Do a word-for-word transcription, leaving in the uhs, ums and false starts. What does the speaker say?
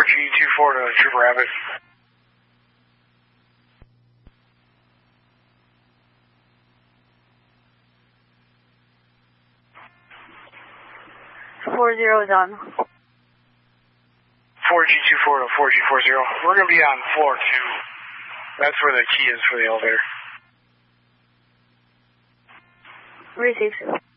G two four to Trooper Rabbit. Four zero is on. four G two four to four G four zero. We're going to be on floor two. That's where the key is for the elevator. Received.